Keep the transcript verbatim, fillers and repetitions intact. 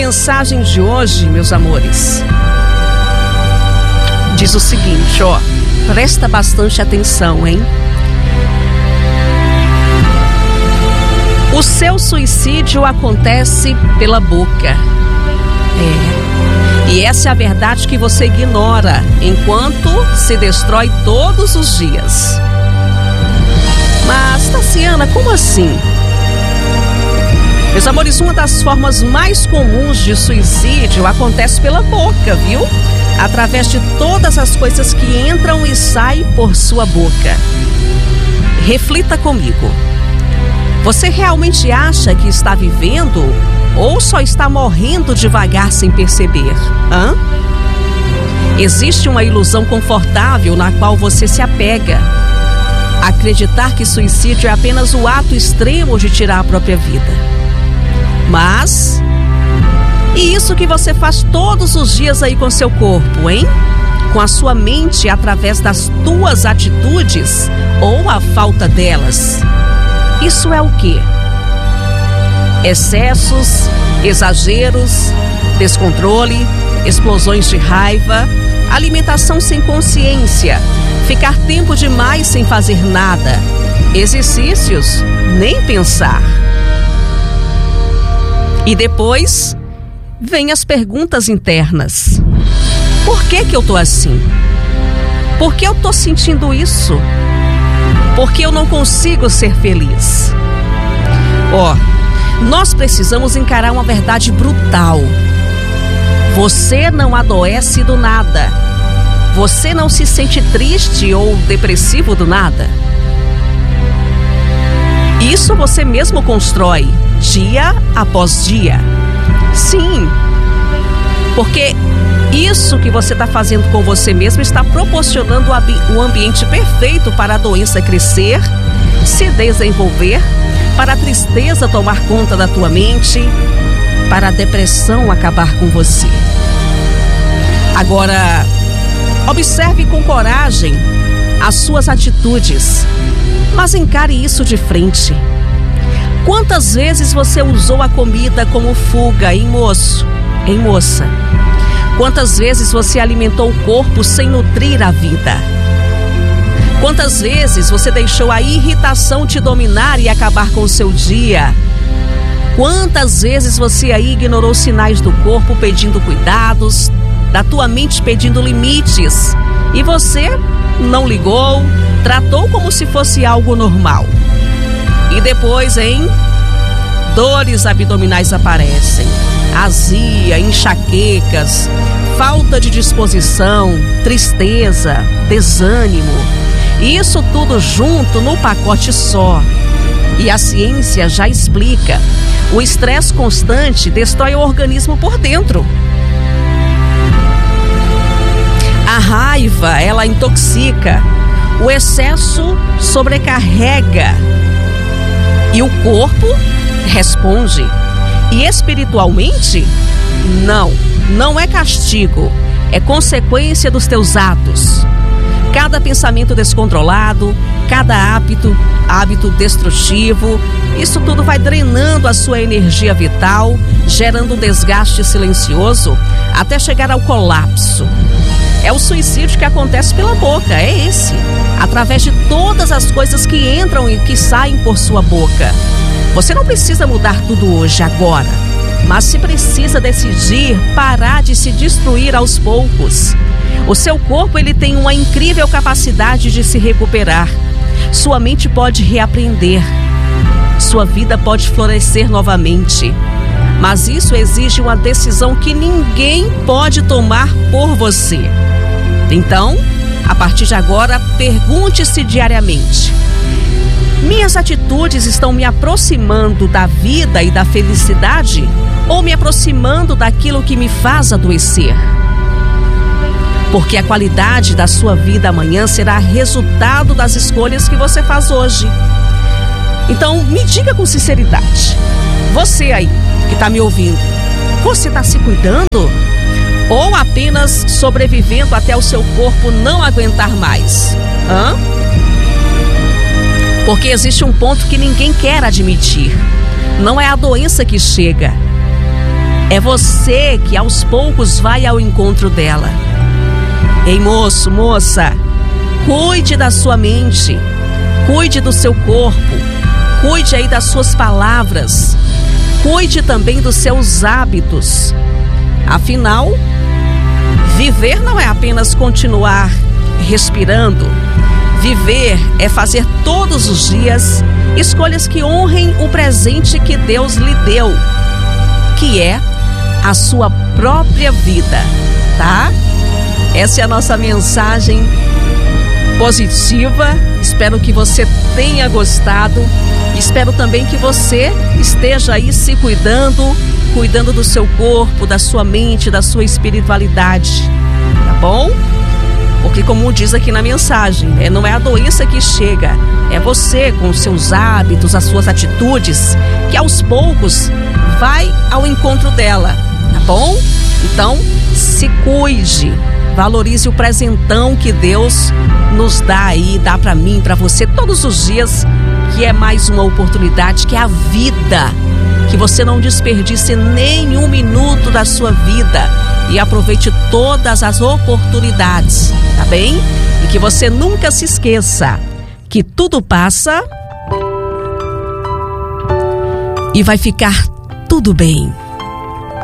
mensagem de hoje, meus amores, diz o seguinte, ó, presta bastante atenção, hein? O seu suicídio acontece pela boca. É. E essa é a verdade que você ignora enquanto se destrói todos os dias. Mas, Tassiana, como assim? Meus amores, uma das formas mais comuns de suicídio acontece pela boca, viu? Através de todas as coisas que entram e saem por sua boca. Reflita comigo. Você realmente acha que está vivendo ou só está morrendo devagar sem perceber? Hã? Existe uma ilusão confortável na qual você se apega. Acreditar que suicídio é apenas o ato extremo de tirar a própria vida. Mas, e isso que você faz todos os dias aí com seu corpo, hein? Com a sua mente através das tuas atitudes ou a falta delas. Isso é o quê? Excessos, exageros, descontrole, explosões de raiva, alimentação sem consciência, ficar tempo demais sem fazer nada, exercícios, nem pensar. E depois, vem as perguntas internas. Por que que eu tô assim? Por que eu tô sentindo isso? Por que eu não consigo ser feliz? Ó, nós precisamos encarar uma verdade brutal. Você não adoece do nada. Você não se sente triste ou depressivo do nada. Isso você mesmo constrói, dia após dia. Sim, porque isso que você está fazendo com você mesmo está proporcionando o ambiente perfeito para a doença crescer, se desenvolver, para a tristeza tomar conta da tua mente, para a depressão acabar com você. Agora, observe com coragem as suas atitudes, mas encare isso de frente. Quantas vezes você usou a comida como fuga, hein, moço, hein, moça? Quantas vezes você alimentou o corpo sem nutrir a vida? Quantas vezes você deixou a irritação te dominar e acabar com o seu dia? Quantas vezes você aí ignorou sinais do corpo pedindo cuidados, da tua mente pedindo limites, e você não ligou, tratou como se fosse algo normal? E depois, hein? Dores abdominais aparecem, azia, enxaquecas, falta de disposição, tristeza, desânimo. Isso tudo junto no pacote só. E a ciência já explica. O estresse constante destrói o organismo por dentro. A raiva, ela intoxica. O excesso sobrecarrega. E o corpo responde. E espiritualmente, não, não é castigo, é consequência dos teus atos. Cada pensamento descontrolado, cada hábito, hábito destrutivo, isso tudo vai drenando a sua energia vital, gerando um desgaste silencioso até chegar ao colapso. É o suicídio que acontece pela boca, é esse. Através de todas as coisas que entram e que saem por sua boca. Você não precisa mudar tudo hoje, agora. Mas se precisa decidir parar de se destruir aos poucos. O seu corpo, ele tem uma incrível capacidade de se recuperar. Sua mente pode reaprender. Sua vida pode florescer novamente. Mas isso exige uma decisão que ninguém pode tomar por você. Então, a partir de agora, pergunte-se diariamente: minhas atitudes estão me aproximando da vida e da felicidade ou me aproximando daquilo que me faz adoecer? Porque a qualidade da sua vida amanhã será resultado das escolhas que você faz hoje. Então, me diga com sinceridade, você aí que está me ouvindo, você está se cuidando? Ou apenas sobrevivendo até o seu corpo não aguentar mais? Hã? Porque existe um ponto que ninguém quer admitir. Não é a doença que chega, É você que aos poucos vai ao encontro dela. Ei, moço, moça, cuide da sua mente, cuide do seu corpo, cuide aí das suas palavras, cuide também dos seus hábitos. Afinal, viver não é apenas continuar respirando. Viver é fazer todos os dias escolhas que honrem o presente que Deus lhe deu, que é a sua própria vida, tá? Essa é a nossa mensagem positiva. Espero que você tenha gostado. Espero também que você esteja aí se cuidando, cuidando do seu corpo, da sua mente, da sua espiritualidade, tá bom? Porque como diz aqui na mensagem, né, não é a doença que chega, é você com os seus hábitos, as suas atitudes, que aos poucos vai ao encontro dela, tá bom? Então, se cuide, valorize o presentão que Deus nos dá aí, dá para mim, para você todos os dias, que é mais uma oportunidade, que é a vida. Que você não desperdice nenhum minuto da sua vida e aproveite todas as oportunidades, tá bem? E que você nunca se esqueça que tudo passa e vai ficar tudo bem.